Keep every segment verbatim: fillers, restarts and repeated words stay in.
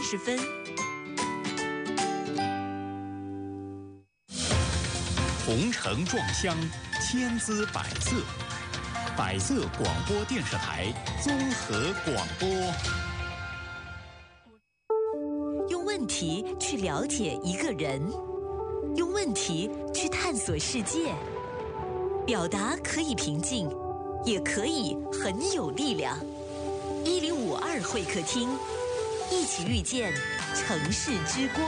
三十分。 红尘撞香，千姿百色，百色广播电视台综合广播。 用问题去了解一个人，用问题去探索世界。表达可以平静，也可以很有力量。一零五二会客厅，一起遇见城市之光。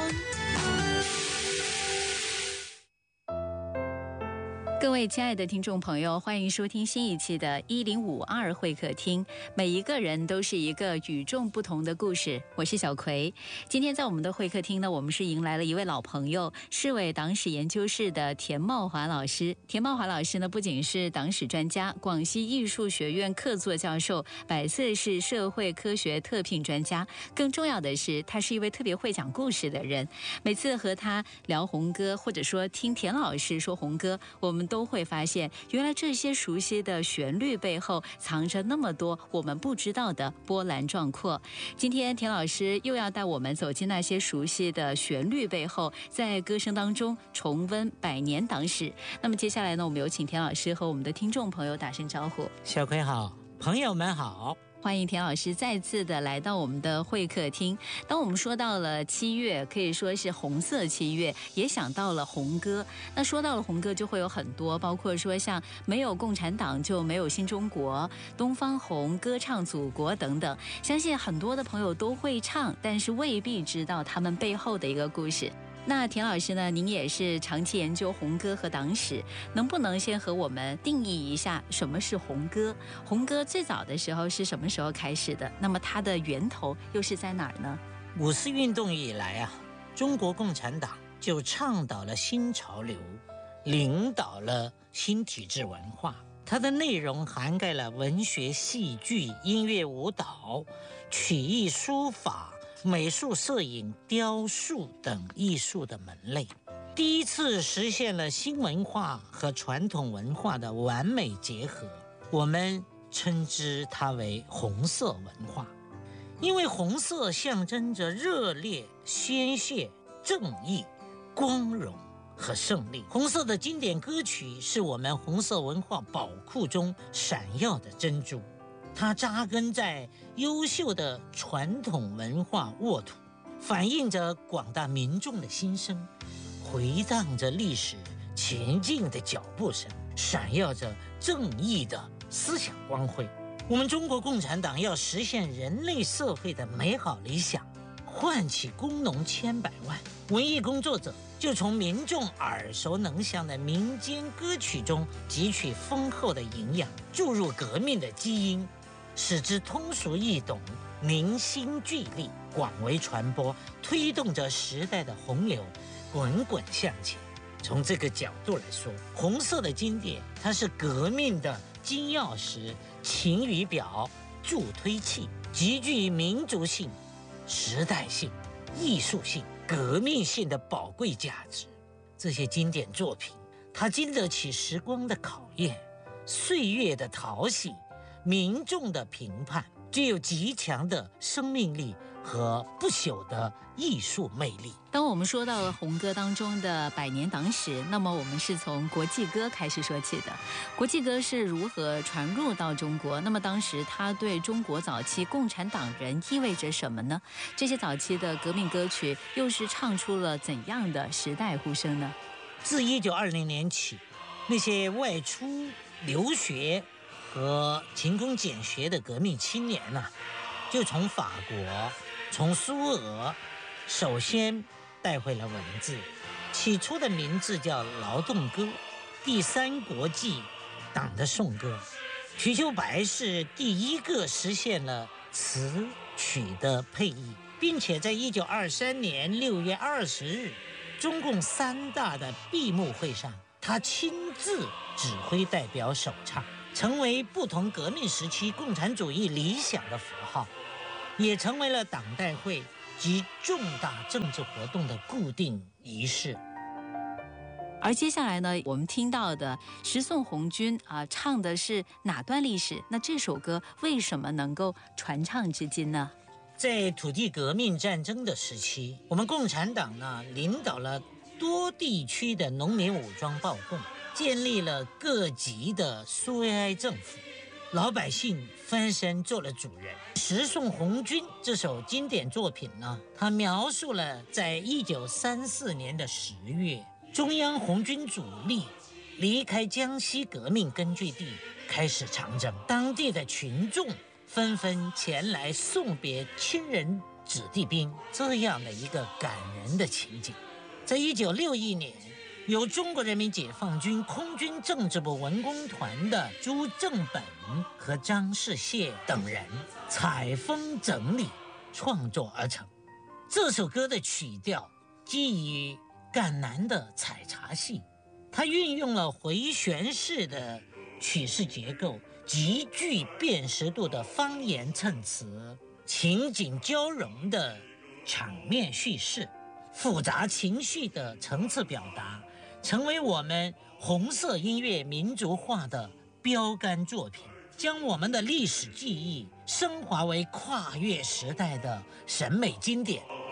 各位亲爱的听众朋友，欢迎收听新一期的一零五二会客厅。每一个人都是一个与众不同的故事，我是小葵。今天在我们的会客厅呢，我们是迎来了一位老朋友，市委党史研究室的田茂华老师。田茂华老师呢，不仅是党史专家，广西艺术学院客座教授，百色市社会科学特聘专家，更重要的是，他是一位特别会讲故事的人。每次和他聊红歌，或者说听田老师说红歌，我们都会发现，原来这些熟悉的旋律背后藏着那么多我们不知道的波澜壮阔。今天田老师又要带我们走进那些熟悉的旋律背后，在歌声当中重温百年党史。那么接下来呢，我们有请田老师和我们的听众朋友打声招呼。 小葵好，朋友们好。 欢迎田老师再次的来到我们的会客厅。当我们说到了七月，可以说是红色七月，也想到了红歌。那说到了红歌，就会有很多，包括说像没有共产党就没有新中国、东方红、歌唱祖国等等。相信很多的朋友都会唱，但是未必知道他们背后的一个故事。那田老师呢，您也是长期研究红歌和党史，能不能先和我们定义一下什么是红歌？红歌最早的时候是什么时候开始的？那么它的源头又是在哪儿呢？ 五四运动以来啊，中国共产党就倡导了新潮流，领导了新体制文化。它的内容涵盖了文学、戏剧、音乐、舞蹈、曲艺、书法、美术、摄影、雕塑等艺术的门类，第一次实现了新文化和传统文化的完美结合，我们称之它为红色文化。因为红色象征着热烈、鲜血、正义、光荣和胜利。红色的经典歌曲是我们红色文化宝库中闪耀的珍珠，它扎根在优秀的传统文化沃土，反映着广大民众的心声，回荡着历史前进的脚步声，闪耀着正义的思想光辉。我们中国共产党要实现人类社会的美好理想，唤起工农千百万，文艺工作者就从民众耳熟能详的民间歌曲中汲取丰厚的营养，注入革命的基因，使之通俗易懂，凝心聚力，广为传播，推动着时代的洪流滚滚向前。从这个角度来说，红色的经典它是革命的金钥匙、晴雨表、助推器，极具民族性、时代性、艺术性、革命性的宝贵价值。这些经典作品它经得起时光的考验，岁月的淘洗，民众的评判，具有极强的生命力和不朽的艺术魅力。 当我们说到了红歌当中的百年党史，那么我们是从国际歌开始说起的。国际歌是如何传入到中国？那么当时它对中国早期共产党人意味着什么呢？这些早期的革命歌曲又是唱出了怎样的时代呼声呢？ 自一九二零年起，那些外出留学和勤工俭学的革命青年呢、啊，就从法国、从苏俄，首先带回了文字。起初的名字叫劳动歌，第三国际党的颂歌。瞿秋白是第一个实现了词曲的配译，并且在一九二三年六月二十日，中共三大的闭幕会上，他亲自指挥代表首唱，成为不同革命时期共产主义理想的符号，也成为了党代会及重大政治活动的固定仪式。 而接下来呢，我们听到的十送红军啊，唱的是哪段历史？那这首歌为什么能够传唱至今呢？ 在土地革命战争的时期，我们共产党呢领导了多地区的农民武装暴动，建立了各级的苏维埃政府，老百姓翻身做了主人。《十送红军》这首经典作品呢，它描述了在一九三四年的十月，中央红军主力离开江西革命根据地，开始长征，当地的群众纷纷前来送别亲人子弟兵，这样的一个感人的情景。在一九六一年，由中国人民解放军空军政治部文工团的朱正本和张世燮等人采风整理创作而成。这首歌的曲调基于赣南的采茶戏，它运用了回旋式的曲式结构，极具辨识度的方言衬词，情景交融的场面叙事，复杂情绪的层次表达，成为我们红色音乐民族化的标杆作品，将我们的历史记忆升华为跨越时代的审美经典。